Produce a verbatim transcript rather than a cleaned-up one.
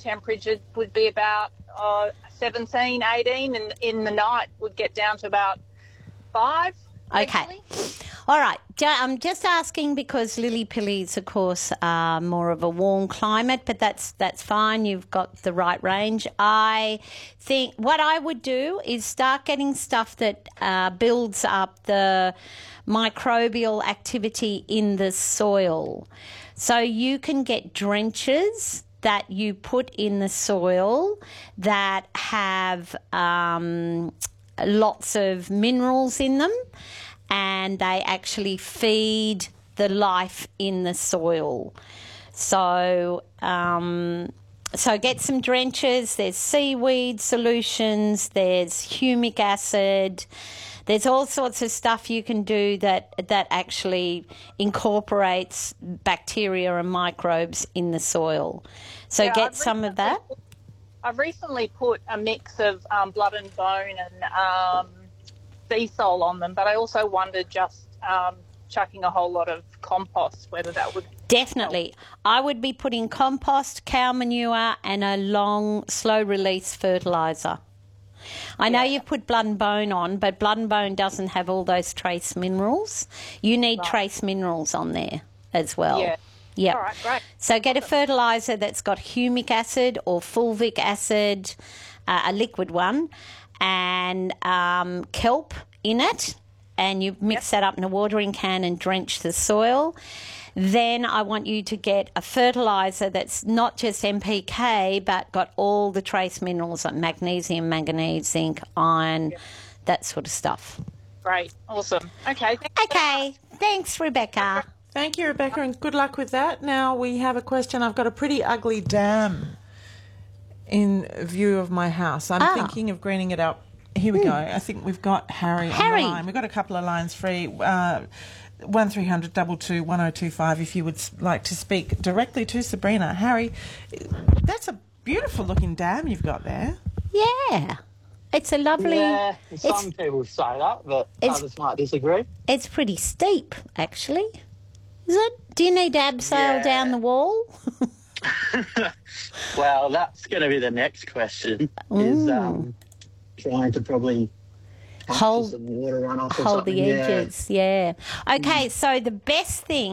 temperature would be about uh, seventeen, eighteen, and in the night would get down to about five. Okay. Actually. All right. I'm just asking because lily pillies, of course, are more of a warm climate, but that's that's fine. You've got the right range. I think what I would do is start getting stuff that uh, builds up the microbial activity in the soil. So you can get drenches that you put in the soil that have um, lots of minerals in them, and they actually feed the life in the soil. So, um, so get some drenches. There's seaweed solutions. There's humic acid. There's all sorts of stuff you can do that that actually incorporates bacteria and microbes in the soil. So Yeah, get I've some of that. I've recently put a mix of um, blood and bone and um, sea salt on them, but I also wondered just um, chucking a whole lot of compost, whether that would... Definitely. I would be putting compost, cow manure and a long, slow-release fertiliser. I know Yeah. you've put blood and bone on, but blood and bone doesn't have all those trace minerals. You need Right. trace minerals on there as well. Yeah. Yep. All right, great. So get a fertiliser that's got humic acid or fulvic acid, uh, a liquid one, and um, kelp in it, and you mix that up in a watering can and drench the soil. Then I want you to get a fertiliser that's not just N P K but got all the trace minerals like magnesium, manganese, zinc, iron, that sort of stuff. Great. Awesome. Okay. Thanks. Okay. Thanks, Rebecca. Thank you, Rebecca, and good luck with that. Now we have a question. I've got a pretty ugly dam in view of my house. I'm Ah. thinking of greening it up. Here we go. I think we've got Harry, Harry. on the line. We've got a couple of lines free. Uh, one three hundred two two one oh two five if you would s- like to speak directly to Sabrina. Harry, that's a beautiful looking dam you've got there. Yeah. It's a lovely... Yeah, it's, some people say that, but it's- others might disagree. it's pretty steep, actually. Is it? Do you need abseil Yeah. down the wall? Well, that's going to be the next question. Is um, trying to probably capture Hold- some water runoff or Hold the something. Yeah. edges, yeah. Okay, so the best thing